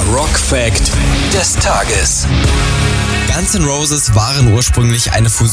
Rock Fact des Tages. Guns N' Roses waren ursprünglich eine Fusion